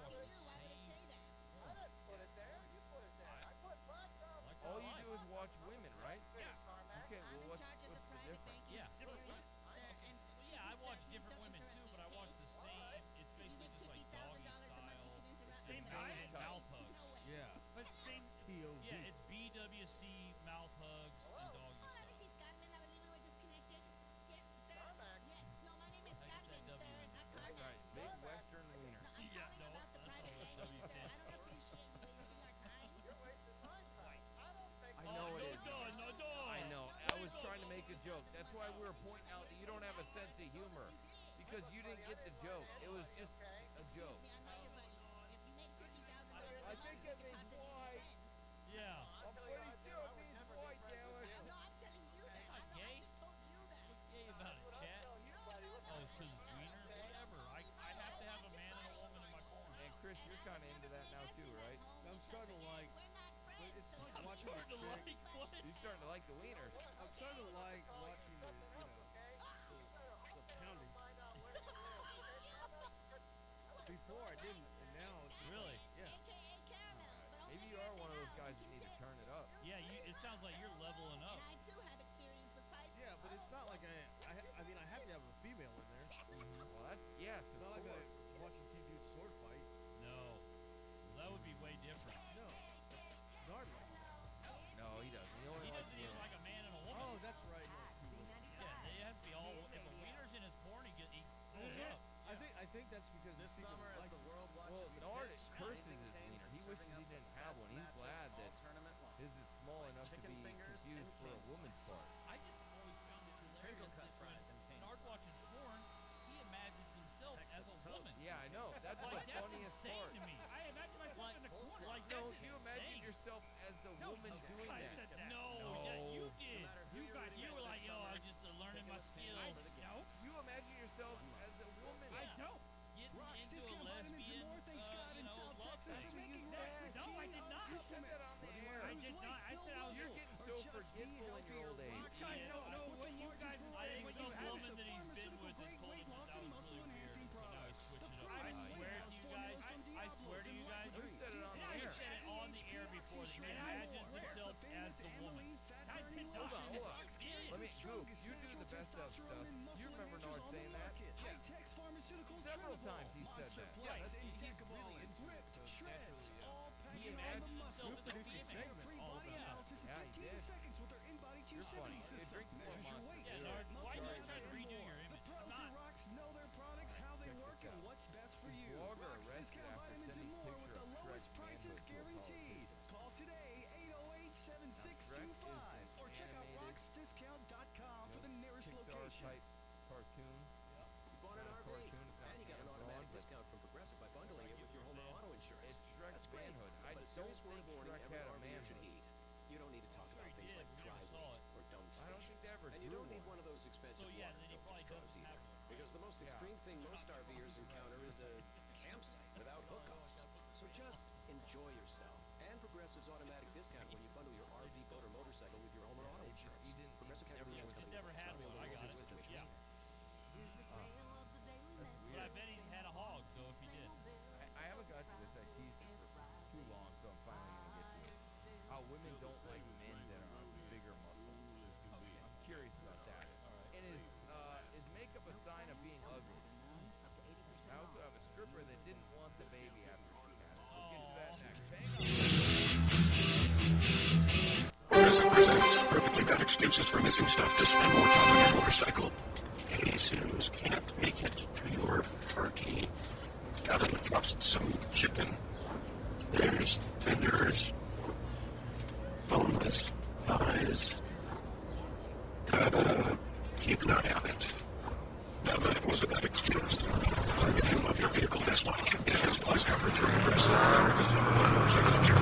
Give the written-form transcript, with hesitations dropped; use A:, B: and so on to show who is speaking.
A: All you do is watch women, right?
B: Yeah.
A: Okay, well, what's the difference?
B: Yeah. Yeah, I watch different women too, but I watch the same. It's basically just like doggy style.
C: Same
B: and
C: diet?
B: and mouth hugs.
D: Yeah.
C: But same.
D: POV.
B: Yeah, it's BWC, mouth hugs, and doggy style.
A: That's right, big Western wiener.
B: Yeah, no, that's all it's W10.
A: I know it is.
B: No.
A: I know. I was trying to make a joke. That's why we were pointing out that you don't have a sense of humor. Because you didn't get the joke. It was just a joke. I think it means white.
B: Yeah.
A: I'm pretty sure it means white, damn it.
B: Not gay. What's gay about it, chat? Oh, it's because it's wiener? Whatever. I have to have a man and a woman in my corner.
A: And Chris, you're kind of into that now too, right?
D: I'm starting to like. But it's like
B: I'm
D: watching
B: starting to
D: the chick.
B: like what?
A: You're starting to like the wieners.
D: I'm starting to like watching the pounding. Before I didn't, and now it's just
B: Really?
D: Like, yeah.
A: Maybe you are one of those guys that need to turn it up.
B: Yeah, it sounds like you're leveling up.
D: Yeah, but it's not like I mean, I have to have a female in there.
A: Well, that's, yes,
D: It's
A: of
D: not like
A: course.
D: watching two dudes sword fight.
B: No. 'Cause that would be way different.
D: No. Nard likes it.
A: No, he doesn't. He only
B: He
A: likes
B: doesn't even
A: women.
B: like a man and a woman.
D: Oh, that's right. No, it's two women.
B: Yeah, it has to be all. If a wiener's in his porn, he goes up.
D: I think that's because
E: This
D: the people
E: summer, as
D: likes
E: the
D: it.
E: world
A: Well,
E: watches the
A: Nard
E: pitch,
A: curses
E: Raising
A: his
E: Cane's
A: wiener.
E: is
A: He wishes
E: serving
A: he
E: up
A: didn't
E: the
A: have
E: best
A: one. He's
E: matches
A: glad
E: all
A: that
E: tournament long.
A: his is small enough to
E: Chicken
A: be
E: fingers
A: confused
E: and
A: for a
E: king
A: woman's
E: size.
A: part.
B: I just always found it hilarious
E: Crinkle cut
B: that
E: fries and
B: when
E: king
B: Nard
E: size.
B: watches porn, he imagines himself
E: Texas
B: as a
E: toast.
B: woman.
A: Yeah, I know. That's the
B: Like, that's
A: funniest
B: insane
A: part.
B: to me.
C: I imagine myself in the corner.
B: Like,
A: No,
B: that's
A: you imagine
B: insane.
A: yourself as the
C: No,
A: woman
C: okay,
A: doing
C: I
A: that.
C: said that.
B: No,
A: No.
B: yeah, you did.
E: No matter who
C: You
E: you're
C: got-
E: rooting
B: You
E: for
B: were like,
E: this
B: yo,
E: summer,
B: I'm just learning
E: pick
B: my
E: up Cane's
B: skills.
E: for the game.
C: No,
A: You imagine yourself as a woman.
C: I don't.
B: Getting
F: Rocks
B: into a
F: discount vitamins and
B: lesbian,
F: more. Thanks God
B: you
F: in
B: know,
F: South
B: love
F: Texas
B: thing.
A: That's
F: for
A: what you
F: making Rocks
A: said.
F: the
C: No, I
F: king
C: did
F: of
C: not.
A: You said that on the air.
C: I did not. I said I was.
A: You're getting so forgetful in your old age.
C: You guys don't know what you guys
B: I think
C: what
B: some
C: you have.
B: woman that he's been with has told him that that was really weird. So now he's switching it up. I swear to you guys, I swear to you guys,
A: Who said it on the
B: he
A: air?
B: said it on the air before that he imagines himself as the woman.
C: I did
A: Hold
C: not.
A: on, hold on. Let me, Goop, you do the best of stuff. You remember Nard saying that? Several times he said that.
F: Yeah,
D: that's-
F: he's
D: he's
F: really into it, so naturally,
D: all
A: He
D: packing all the
A: imagined
D: muscle.
B: himself as a
D: Produced a
B: female.
D: segment
F: Free
D: all
F: body
D: about that.
F: analysis in
A: Yeah, he
F: 15
A: did.
F: seconds with their InBody
A: You're funny.
F: 270
A: It
F: system.
A: drinks more
F: Measures your
A: monster.
F: weight.
B: Yeah,
F: your
B: Nard, why are you
F: muscle
B: trying to
F: and
B: redo
F: more.
B: your
F: The
B: image?
F: pros
B: I'm
F: at
B: not.
F: Rocks know their products, how they
A: check
F: work,
A: this
F: and
A: out.
F: what's best for you.
A: Vlogger
F: Rocks
A: arrested
F: discount
A: after
F: vitamins and
A: sending
F: more with
A: picture
F: the
A: of
F: lowest
A: Shrek
F: prices
A: manhood to a
F: guaranteed.
A: politician.
F: Call today, 808-7625, or check out
A: animated
F: rocksdiscount.com for the nearest
A: Pixar
F: location.
A: type cartoon.
E: You bought an
A: Not a
E: RV,
A: cartoon, it's not
E: and you got an
A: hand-drawn,
E: automatic
A: but
E: discount from Progressive by bundling it with your home and auto insurance.
A: It's Shrek's
E: That's great,
A: manhood. I
E: but a
A: don't
E: serious word
A: think
E: of warning
A: Shrek
E: every
A: had a
E: RVer should
A: manhood.
E: heed. You don't need to talk
B: Sure
E: about
B: he
E: things
B: did.
E: like
B: We
E: dry
B: never saw
E: weight
B: it.
E: or dump
A: I don't think
E: stations.
A: they ever
E: And you
A: drew
E: don't need
A: one.
E: one of those expensive
B: So, yeah,
E: water
B: then he
E: filter
B: probably
E: straws
B: doesn't
E: either.
B: have one.
E: Because the most
A: Yeah.
E: extreme thing most RVers encounter is a campsite without hookups. So just enjoy yourself. And Progressive's automatic discount when you bundle your RV, boat, or motorcycle with your home or auto
A: He just-
E: insurance.
A: he didn't-
E: Progressive
A: he
E: Casualty
A: never
E: Insurance
A: was-
E: Company.
B: Never
E: It's
B: had
E: not
B: one. I
E: available
B: got
E: in
B: it.
E: situations.
B: Yeah.
A: That's
B: But I
A: weird.
B: bet he had a hog, so if he did.
A: I haven't got to this. I teased it for too long, so I'm finally going to get to it. How women don't like men that are bigger muscle. I'm curious about that. And is makeup a sign of being ugly? I also have a stripper that didn't want the baby after she had it. We'll get to that next. Hang on.
G: Presents perfectly bad excuses for missing stuff to spend more time on your motorcycle. Jesus can't make it to your party. Gotta thrust some chicken. There's tenders. Boneless thighs. Gotta keep an eye on it. Now that was a bad excuse. If you love your vehicle this much, it has plus coverage for Progressive.